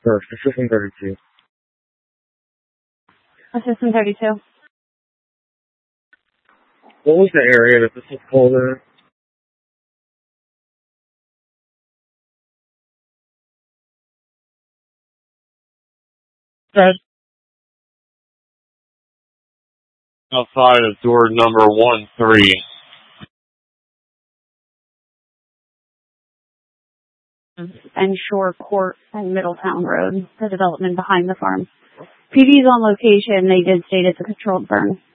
First, Assistant 32. Assistant 32. What was the area that this was pulled in? That's outside of door number 13. And Shore Court and Middletown Road, the development behind the farm. PD's on location. They did state it's a controlled burn.